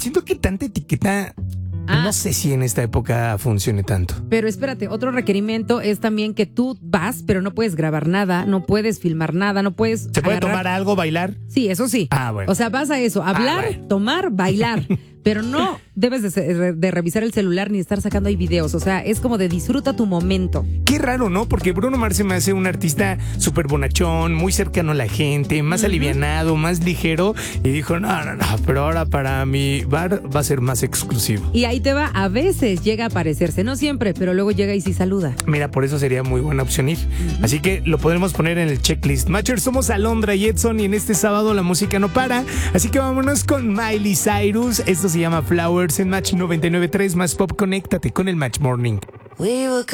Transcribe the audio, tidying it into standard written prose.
siento que tanta etiqueta, no sé si en esta época funcione tanto. Pero espérate, otro requerimiento es también que tú vas, pero no puedes grabar nada, no puedes filmar nada, no puedes ¿Se puede agarrar... tomar algo, bailar? Sí, eso sí. Bueno. O sea, vas a eso, hablar, bueno. tomar, bailar. Pero no debes de revisar el celular ni estar sacando ahí videos. O sea, es como de disfruta tu momento. Qué raro, ¿no? Porque Bruno Mars se me hace un artista súper bonachón, muy cercano a la gente, más alivianado, más ligero. Y dijo, no, pero ahora para mi bar va a ser más exclusivo. Y ahí te va, a veces llega a aparecerse, no siempre, pero luego llega y sí saluda. Mira, por eso sería muy buena opción ir. Así que lo podremos poner en el checklist. Matchers, somos Alondra y Edson y en este sábado la música no para. Así que vámonos con Miley Cyrus. Esto se llama Flowers en Match 99.3 más Pop. Conéctate con el Match Morning.